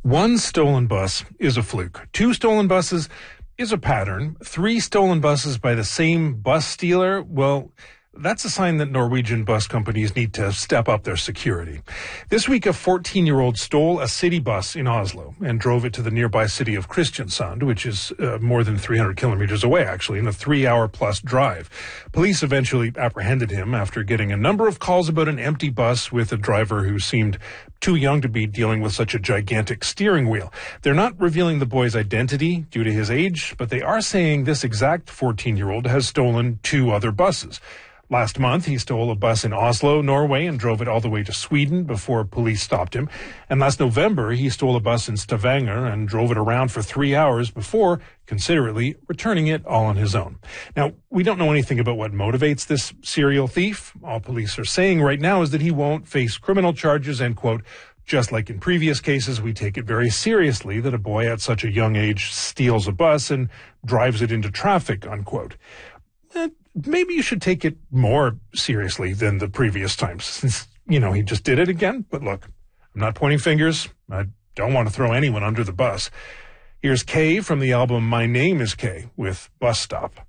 One stolen bus is a fluke. Two stolen buses is a pattern. Three stolen buses by the same bus stealer, well, that's a sign that Norwegian bus companies need to step up their security. This week, a 14-year-old stole a city bus in Oslo and drove it to the nearby city of Kristiansand, which is more than 300 kilometers away, actually, in a 3-hour-plus drive. Police eventually apprehended him after getting a number of calls about an empty bus with a driver who seemed too young to be dealing with such a gigantic steering wheel. They're not revealing the boy's identity due to his age, but they are saying this exact 14-year-old has stolen two other buses. Last month, he stole a bus in Oslo, Norway, and drove it all the way to Sweden before police stopped him. And last November, he stole a bus in Stavanger and drove it around for 3 hours before considerately returning it all on his own. Now, we don't know anything about what motivates this serial thief. All police are saying right now is that he won't face criminal charges and, quote, just like in previous cases, we take it very seriously that a boy at such a young age steals a bus and drives it into traffic, unquote. Maybe you should take it more seriously than the previous times, since, he just did it again. But look, I'm not pointing fingers. I don't want to throw anyone under the bus. Here's Kay from the album My Name is Kay with Bus Stop.